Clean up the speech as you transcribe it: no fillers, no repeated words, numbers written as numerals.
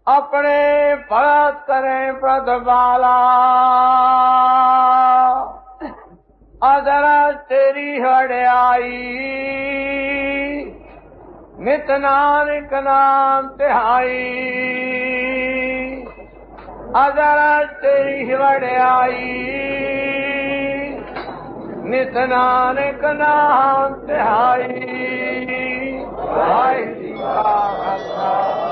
अपने भगत करें प्रतिपाला। अदर तेरी वड्याई नित नानक नाम तिहाई। अदर तेरी वड्याई नित नानक नाम तिहाई। वाहिगुरू जी का खालसा